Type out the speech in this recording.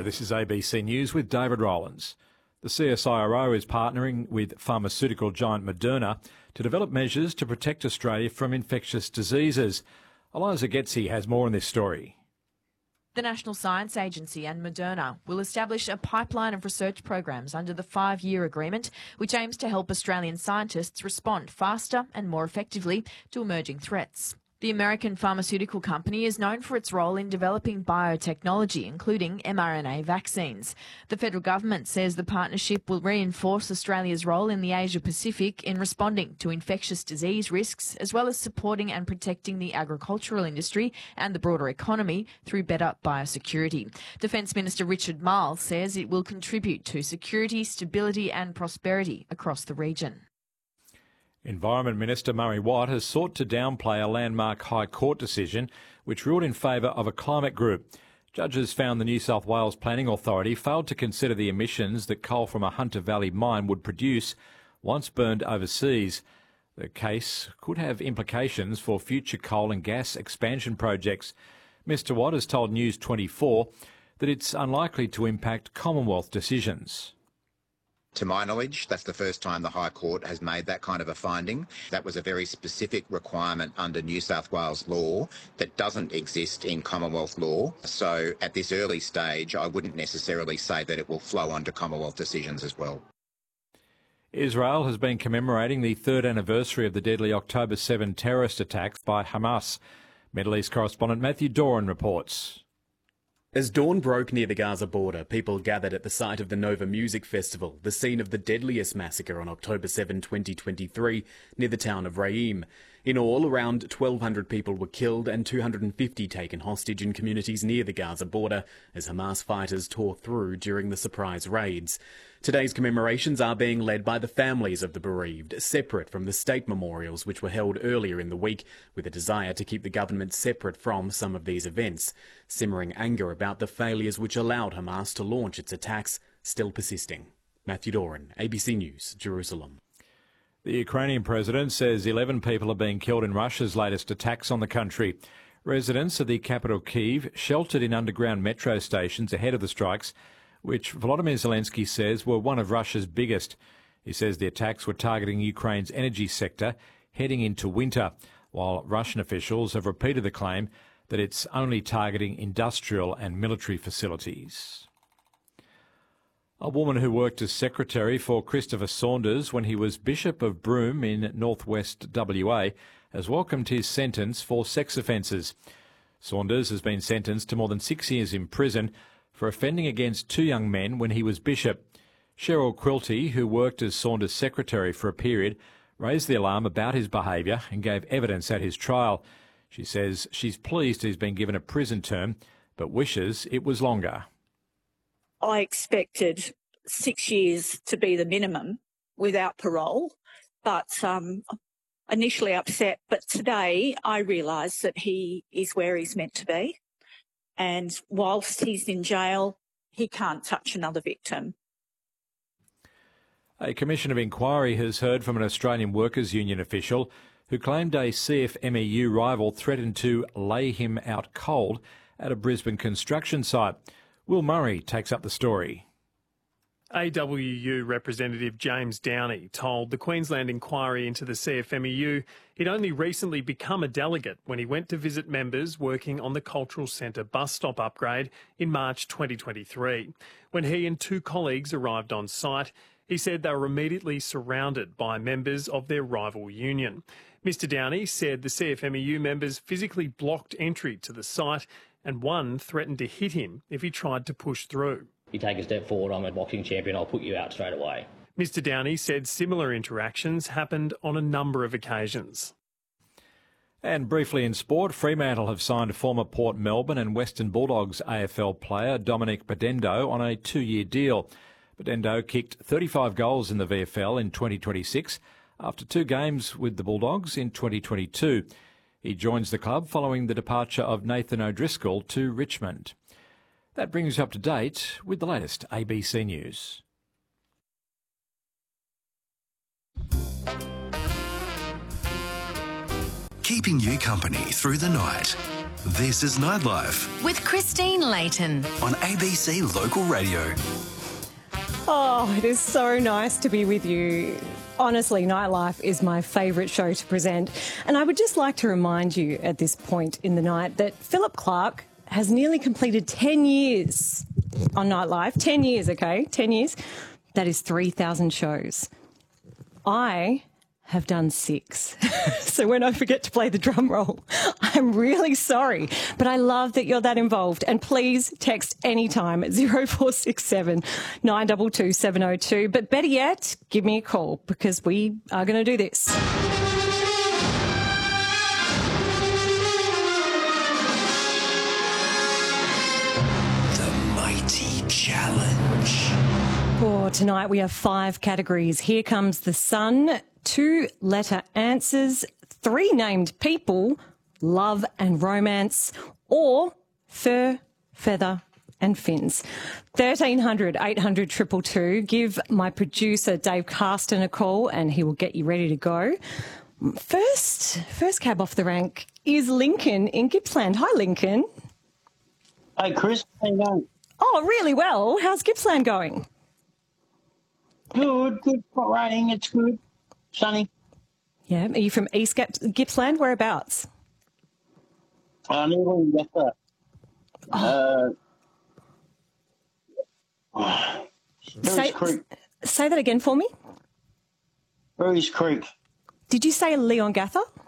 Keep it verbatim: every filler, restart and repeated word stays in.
Hello, this is A B C News with David Rowlands. The C S I R O is partnering with pharmaceutical giant Moderna to develop measures to protect Australia from infectious diseases. Eliza Getzi has more on this story. The National Science Agency and Moderna will establish a pipeline of research programs under the five-year agreement, which aims to help Australian scientists respond faster and more effectively to emerging threats. The American pharmaceutical company is known for its role in developing biotechnology, including mRNA vaccines. The federal government says the partnership will reinforce Australia's role in the Asia-Pacific in responding to infectious disease risks, as well as supporting and protecting the agricultural industry and the broader economy through better biosecurity. Defence Minister Richard Marles says it will contribute to security, stability and prosperity across the region. Environment Minister Murray Watt has sought to downplay a landmark High Court decision which ruled in favour of a climate group. Judges found the New South Wales Planning Authority failed to consider the emissions that coal from a Hunter Valley mine would produce once burned overseas. The case could have implications for future coal and gas expansion projects. Mr Watt has told News twenty-four that it's unlikely to impact Commonwealth decisions. To my knowledge, that's the first time the High Court has made that kind of a finding. That was a very specific requirement under New South Wales law that doesn't exist in Commonwealth law. So at this early stage, I wouldn't necessarily say that it will flow onto Commonwealth decisions as well. Israel has been commemorating the third anniversary of the deadly October seventh terrorist attacks by Hamas. Middle East correspondent Matthew Doran reports. As dawn broke near the Gaza border, people gathered at the site of the Nova Music Festival, the scene of the deadliest massacre on October seventh, twenty twenty-three, near the town of Raim. In all, around twelve hundred people were killed and two hundred fifty taken hostage in communities near the Gaza border as Hamas fighters tore through during the surprise raids. Today's commemorations are being led by the families of the bereaved, separate from the state memorials which were held earlier in the week, with a desire to keep the government separate from some of these events. Simmering anger about the failures which allowed Hamas to launch its attacks still persisting. Matthew Doran, A B C News, Jerusalem. The Ukrainian president says eleven people are being killed in Russia's latest attacks on the country. Residents of the capital Kyiv sheltered in underground metro stations ahead of the strikes, which Volodymyr Zelensky says were one of Russia's biggest. He says the attacks were targeting Ukraine's energy sector heading into winter, while Russian officials have repeated the claim that it's only targeting industrial and military facilities. A woman who worked as secretary for Christopher Saunders when he was Bishop of Broome in northwest W A has welcomed his sentence for sex offences. Saunders has been sentenced to more than six years in prison for offending against two young men when he was bishop. Cheryl Quilty, who worked as Saunders' secretary for a period, raised the alarm about his behaviour and gave evidence at his trial. She says she's pleased he's been given a prison term, but wishes it was longer. I expected six years to be the minimum without parole, but um, initially upset. But today I realise that he is where he's meant to be. And whilst he's in jail, he can't touch another victim. A commission of inquiry has heard from an Australian Workers' Union official who claimed a C F M E U rival threatened to lay him out cold at a Brisbane construction site. Will Murray takes up the story. A W U representative James Downey told the Queensland inquiry into the C F M E U he'd only recently become a delegate when he went to visit members working on the Cultural Centre bus stop upgrade in March twenty twenty-three. When he and two colleagues arrived on site, he said they were immediately surrounded by members of their rival union. Mister Downey said the C F M E U members physically blocked entry to the site and one threatened to hit him if he tried to push through. You take a step forward, I'm a boxing champion, I'll put you out straight away. Mister Downey said similar interactions happened on a number of occasions. And briefly in sport, Fremantle have signed former Port Melbourne and Western Bulldogs A F L player Dominic Bedendo on a two-year deal. Bedendo kicked thirty-five goals in the V F L in twenty twenty-six after two games with the Bulldogs in twenty twenty-two. He joins the club following the departure of Nathan O'Driscoll to Richmond. That brings you up to date with the latest A B C News. Keeping you company through the night. This is Nightlife with Christine Layton on A B C Local Radio. Oh, it is so nice to be with you. Honestly, Nightlife is my favourite show to present. And I would just like to remind you at this point in the night that Philip Clark has nearly completed ten years on Nightlife. ten years, okay? ten years. That is three thousand shows. I have done six. So when I forget to play the drum roll, I'm really sorry. But I love that you're that involved. And please text anytime at zero four six seven, nine two two, seven zero two. But better yet, give me a call because we are going to do this. The Mighty Challenge. For tonight, we have five categories. Here comes the sun. Two letter answers, three named people, love and romance, or fur, feather and fins. thirteen hundred, eight hundred, two two two. Give my producer Dave Carston a call and he will get you ready to go. First, first cab off the rank is Lincoln in Gippsland. Hi, Lincoln. Hey, Chris. How you going? Oh, really well. How's Gippsland going? Good, good. Not raining. It's good. Sunny. Yeah. Are you from East Gippsland? Whereabouts? I nearly left that. Uh, say, Creek. Say that again for me. Berries Creek. Did you say Leongatha?